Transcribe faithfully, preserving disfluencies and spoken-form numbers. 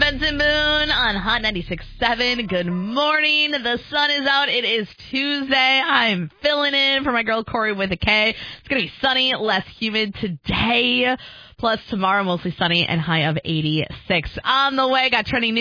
Benson Boone on Hot ninety-six point seven. Good morning. The sun is out. It is Tuesday. I'm filling in for my girl Corey with a K. It's going to be sunny, less humid today. Plus tomorrow, mostly sunny and high of eighty-six. On the way, got trending news.